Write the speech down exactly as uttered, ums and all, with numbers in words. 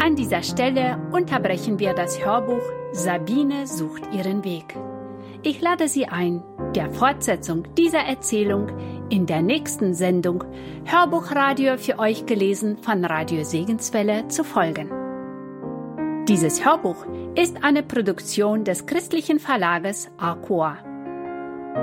An dieser Stelle unterbrechen wir das Hörbuch Sabine sucht ihren Weg. Ich lade Sie ein, der Fortsetzung dieser Erzählung in der nächsten Sendung Hörbuchradio für euch gelesen von Radio Segenswelle zu folgen. Dieses Hörbuch ist eine Produktion des christlichen Verlages Arcoa.